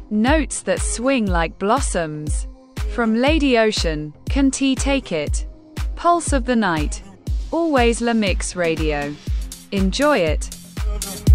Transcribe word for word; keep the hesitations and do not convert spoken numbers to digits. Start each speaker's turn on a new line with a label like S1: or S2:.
S1: Notes that swing like blossoms. From Lady Ocean, Can Tea Take It? Pulse of the Night. Always La Mix Radio. Enjoy it.